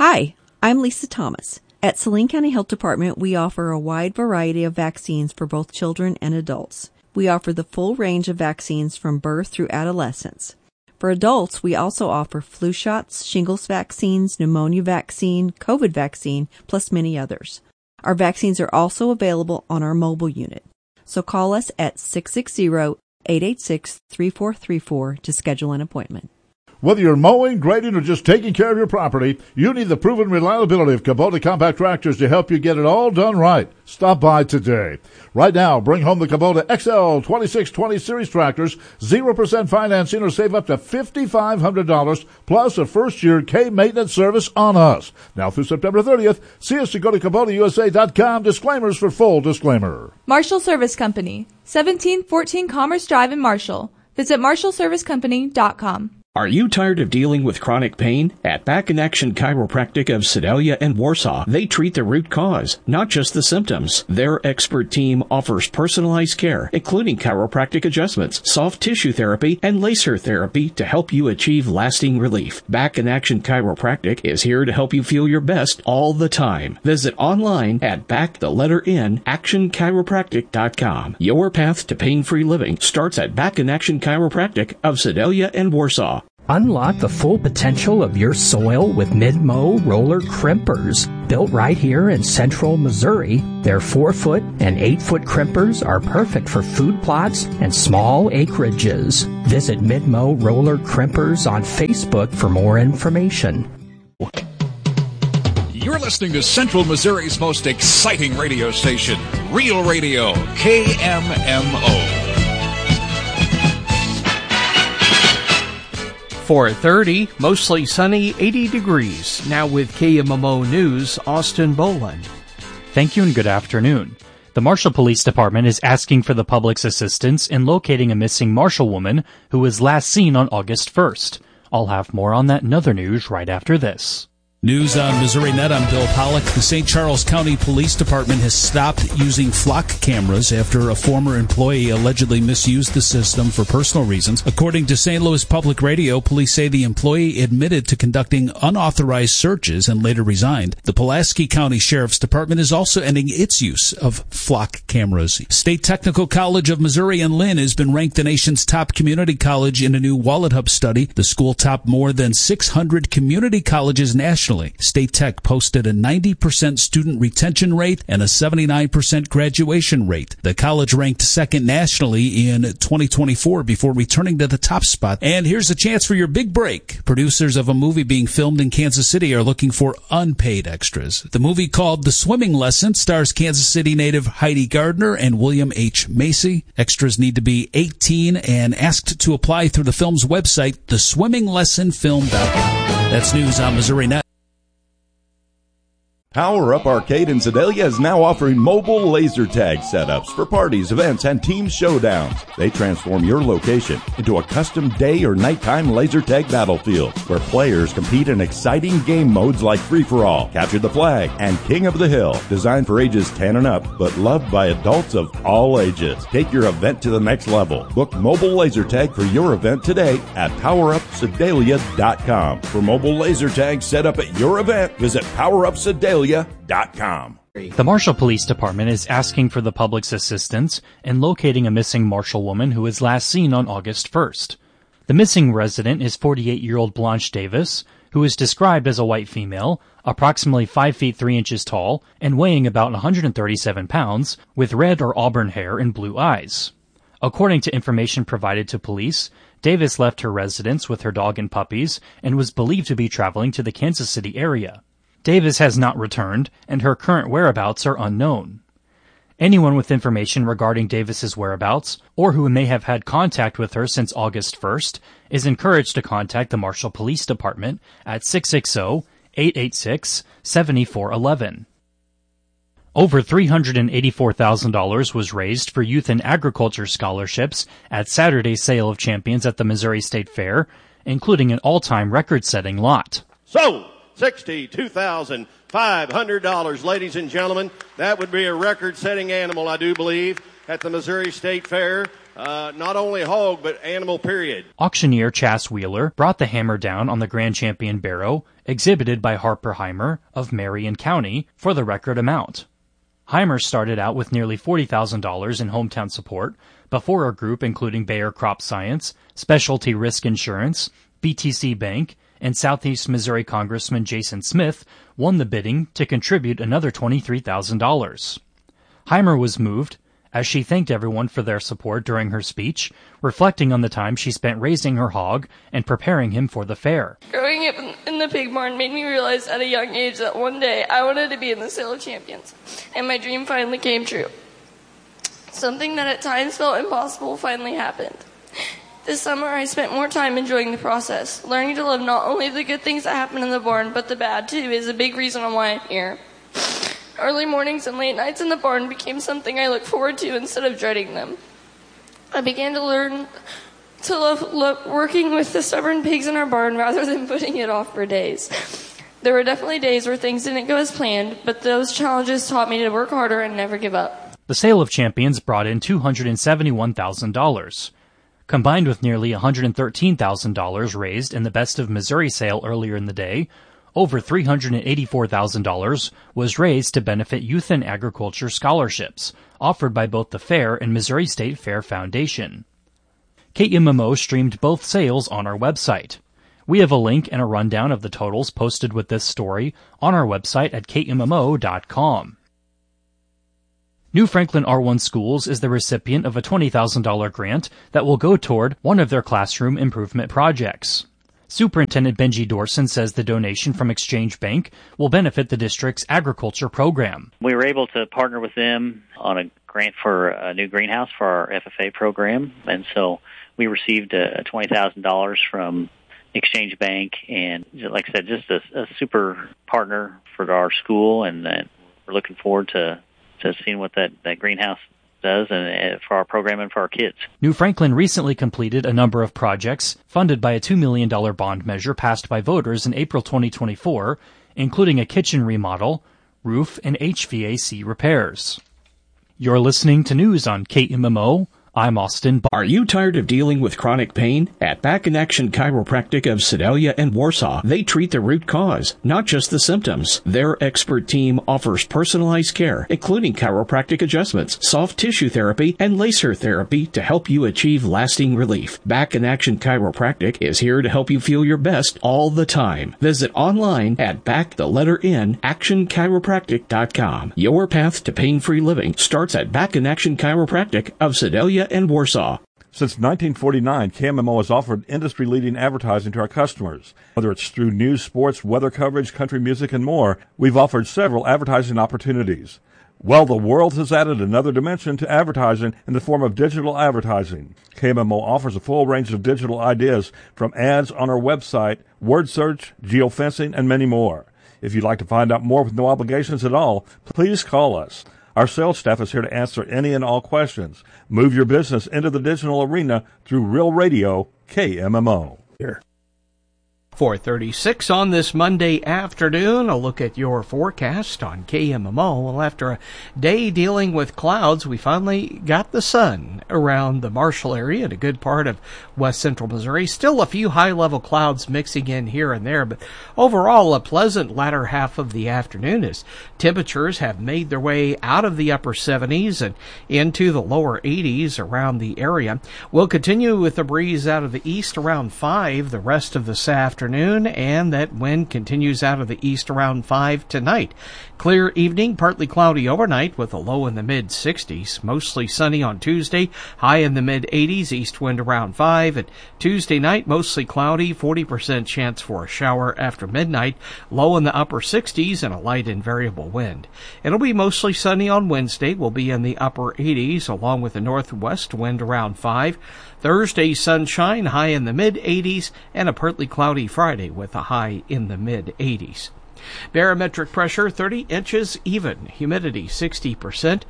Hi, I'm Lisa Thomas. At Saline County Health Department, we offer a wide variety of vaccines for both children and adults. We offer the full range of vaccines from birth through adolescence. For adults, we also offer flu shots, shingles vaccines, pneumonia vaccine, COVID vaccine, plus many others. Our vaccines are also available on our mobile unit. So call us at 660-886-3434 to schedule an appointment. Whether you're mowing, grading, or just taking care of your property, you need the proven reliability of Kubota compact tractors to help you get it all done right. Stop by today. Right now, bring home the Kubota XL 2620 Series tractors, 0% financing, or save up to $5,500, plus a first-year K-maintenance service on us. Now through September 30th, see us to go to KubotaUSA.com. Disclaimers for full disclaimer. Marshall Service Company, 1714 Commerce Drive in Marshall. Visit MarshallServiceCompany.com. Are you tired of dealing with chronic pain? At Back in Action Chiropractic of Sedalia and Warsaw, they treat the root cause, not just the symptoms. Their expert team offers personalized care, including chiropractic adjustments, soft tissue therapy, and laser therapy to help you achieve lasting relief. Back in Action Chiropractic is here to help you feel your best all the time. Visit online at actionchiropractic.com. Your path to pain-free living starts at Back in Action Chiropractic of Sedalia and Warsaw. Unlock the full potential of your soil with Mid-Mow roller crimpers. Built right here in central Missouri, their 4-foot and 8-foot crimpers are perfect for food plots and small acreages. Visit Mid-Mow roller crimpers on Facebook for more information. You're listening to Central Missouri's most exciting radio station, Real Radio, KMMO. 4:30, mostly sunny, 80 degrees. Now with KMMO News, Austin Boland. Thank you and good afternoon. The Marshall Police Department is asking for the public's assistance in locating a missing Marshall woman who was last seen on August 1st. I'll have more on that and other news right after this. News on Missouri Net, I'm Bill Pollock. The St. Charles County Police Department has stopped using flock cameras after a former employee allegedly misused the system for personal reasons. According to St. Louis Public Radio, police say the employee admitted to conducting unauthorized searches and later resigned. The Pulaski County Sheriff's Department is also ending its use of flock cameras. State Technical College of Missouri in Lynn has been ranked the nation's top community college in a new Wallet Hub study. The school topped more than 600 community colleges nationally. State Tech posted a 90% student retention rate and a 79% graduation rate. The college ranked second nationally in 2024 before returning to the top spot. And here's a chance for your big break. Producers of a movie being filmed in Kansas City are looking for unpaid extras. The movie called The Swimming Lesson stars Kansas City native Heidi Gardner and William H. Macy. Extras need to be 18 and asked to apply through the film's website, theswimminglessonfilm.com. That's news on Missouri Net. Power Up Arcade in Sedalia is now offering mobile laser tag setups for parties, events, and team showdowns. They transform your location into a custom day or nighttime laser tag battlefield where players compete in exciting game modes like Free-for-All, Capture the Flag, and King of the Hill. Designed for ages 10 and up, but loved by adults of all ages. Take your event to the next level. Book mobile laser tag for your event today at PowerUpSedalia.com. For mobile laser tag set up at your event, visit PowerUpSedalia.com. The Marshall Police Department is asking for the public's assistance in locating a missing Marshall woman who was last seen on August 1st. The missing resident is 48-year-old Blanche Davis, who is described as a white female, approximately 5 feet 3 inches tall, and weighing about 137 pounds, with red or auburn hair and blue eyes. According to information provided to police, Davis left her residence with her dog and puppies and was believed to be traveling to the Kansas City area. Davis has not returned, and her current whereabouts are unknown. Anyone with information regarding Davis's whereabouts, or who may have had contact with her since August 1st, is encouraged to contact the Marshall Police Department at 660-886-7411. Over $384,000 was raised for youth and agriculture scholarships at Saturday's Sale of Champions at the Missouri State Fair, including an all-time record-setting lot. So, $62,500, ladies and gentlemen. That would be a record-setting animal, I do believe, at the Missouri State Fair. not only hog, but animal, period. Auctioneer Chas Wheeler brought the hammer down on the Grand Champion barrow, exhibited by Harper Heimer of Marion County, for the record amount. Heimer started out with nearly $40,000 in hometown support before a group including Bayer Crop Science, Specialty Risk Insurance, BTC Bank, and Southeast Missouri Congressman Jason Smith won the bidding to contribute another $23,000. Heimer was moved as she thanked everyone for their support during her speech, reflecting on the time she spent raising her hog and preparing him for the fair. Growing up in the pig barn made me realize at a young age that one day I wanted to be in the Sale of Champions, and my dream finally came true. Something that at times felt impossible finally happened. This summer I spent more time enjoying the process. Learning to love not only the good things that happen in the barn, but the bad too is a big reason on why I'm here. Early mornings and late nights in the barn became something I look forward to instead of dreading them. I began to learn to love working with the stubborn pigs in our barn rather than putting it off for days. There were definitely days where things didn't go as planned, but those challenges taught me to work harder and never give up. The Sale of Champions brought in $271,000. Combined with nearly $113,000 raised in the Best of Missouri sale earlier in the day, over $384,000 was raised to benefit youth and agriculture scholarships offered by both the Fair and Missouri State Fair Foundation. KMMO streamed both sales on our website. We have a link and a rundown of the totals posted with this story on our website at kmmo.com. New Franklin R1 Schools is the recipient of a $20,000 grant that will go toward one of their classroom improvement projects. Superintendent Benji Dorson says the donation from Exchange Bank will benefit the district's agriculture program. We were able to partner with them on a grant for a new greenhouse for our FFA program, and so we received $20,000 from Exchange Bank, and like I said, just a super partner for our school, and we're looking forward to seeing what that greenhouse does and for our program and for our kids. New Franklin recently completed a number of projects funded by a $2 million bond measure passed by voters in April 2024, including a kitchen remodel, roof, and HVAC repairs. You're listening to news on KMMO. I'm Austin. Are you tired of dealing with chronic pain? At Back in Action Chiropractic of Sedalia and Warsaw, they treat the root cause, not just the symptoms. Their expert team offers personalized care, including chiropractic adjustments, soft tissue therapy, and laser therapy to help you achieve lasting relief. Back in Action Chiropractic is here to help you feel your best all the time. Visit online at actionchiropractic.com. Your path to pain-free living starts at Back in Action Chiropractic of Sedalia and Warsaw. Since 1949, KMMO has offered industry-leading advertising to our customers. Whether it's through news, sports, weather coverage, country music, and more, we've offered several advertising opportunities. Well, the world has added another dimension to advertising in the form of digital advertising. KMMO offers a full range of digital ideas from ads on our website, word search, geofencing, and many more. If you'd like to find out more with no obligations at all, please call us. Our sales staff is here to answer any and all questions. Move your business into the digital arena through Real Radio KMMO. Here. 4:36 on this Monday afternoon. A look at your forecast on KMMO. Well, after a day dealing with clouds, we finally got the sun around the Marshall area and a good part of west central Missouri. Still a few high-level clouds mixing in here and there, but overall a pleasant latter half of the afternoon as temperatures have made their way out of the upper 70s and into the lower 80s around the area. We'll continue with the breeze out of the east around 5 the rest of this afternoon, and that wind continues out of the east around 5 tonight. Clear evening, partly cloudy overnight with a low in the mid-60s. Mostly sunny on Tuesday, high in the mid-80s, east wind around 5. And Tuesday night, mostly cloudy, 40% chance for a shower after midnight, low in the upper 60s and a light and variable wind. It'll be mostly sunny on Wednesday, will be in the upper 80s, along with a northwest wind around 5. Thursday, sunshine, high in the mid-80s, and a partly cloudy Friday with a high in the mid-80s. Barometric pressure 30 inches even, humidity 60%,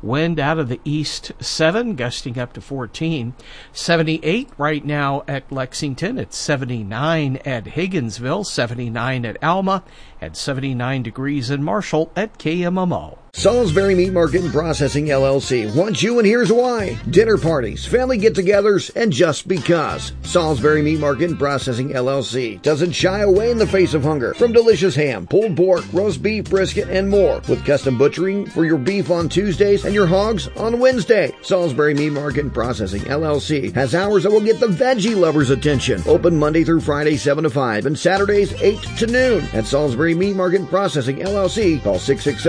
Wind out of the east 7, gusting up to 14. 78 right now at Lexington. It's 79 at Higginsville, 79 at Alma, and 79 degrees in Marshall at KMMO. Salisbury Meat Market and Processing LLC wants you, and here's why. Dinner parties, family get-togethers, and just because. Salisbury Meat Market and Processing LLC doesn't shy away in the face of hunger. From delicious ham, pulled pork, roast beef, brisket, and more. With custom butchering for your beef on Tuesdays and your hogs on Wednesday. Salisbury Meat Market and Processing LLC has hours that will get the veggie lovers' attention. Open Monday through Friday 7 to 5 and Saturdays 8 to noon. At Salisbury Meat Market and Processing LLC, call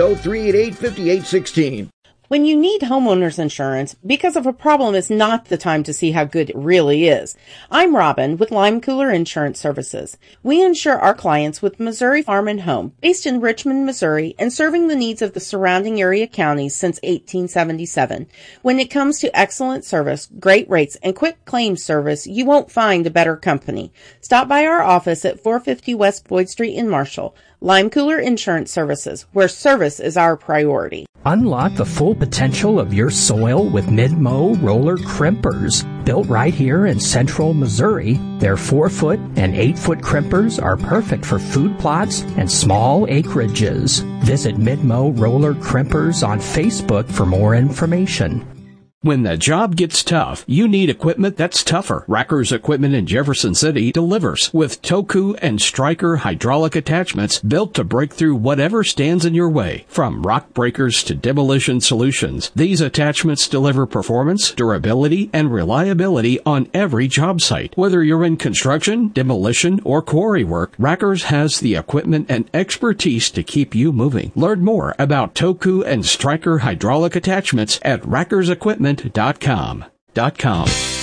660-388-5816. When you need homeowners insurance, because of a problem is not the time to see how good it really is. I'm Robin with Lime Cooler Insurance Services. We insure our clients with Missouri Farm and Home, based in Richmond, Missouri, and serving the needs of the surrounding area counties since 1877. When it comes to excellent service, great rates, and quick claims service, you won't find a better company. Stop by our office at 450 West Boyd Street in Marshall. Lime Cooler Insurance Services, where service is our priority. Unlock the full potential of your soil with Mid-Mow roller crimpers. Built right here in central Missouri, their 4-foot and 8-foot crimpers are perfect for food plots and small acreages. Visit Mid-Mow roller crimpers on Facebook for more information. When the job gets tough, you need equipment that's tougher. Racker's Equipment in Jefferson City delivers with Toku and Stryker hydraulic attachments built to break through whatever stands in your way. From rock breakers to demolition solutions, these attachments deliver performance, durability, and reliability on every job site. Whether you're in construction, demolition, or quarry work, Racker's has the equipment and expertise to keep you moving. Learn more about Toku and Stryker hydraulic attachments at rackersequipment.com.